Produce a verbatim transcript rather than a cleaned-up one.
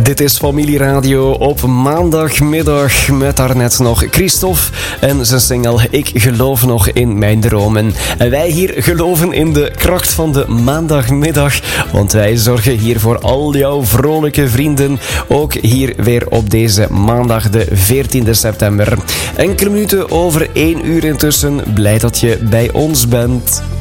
Dit is Familie Radio op maandagmiddag met daarnet nog Christophe en zijn single Ik geloof nog in mijn dromen. En wij hier geloven in de kracht van de maandagmiddag, want wij zorgen hier voor al jouw vrolijke vrienden, ook hier weer op deze maandag de veertiende september. Enkele minuten over één uur intussen, blij dat je bij ons bent.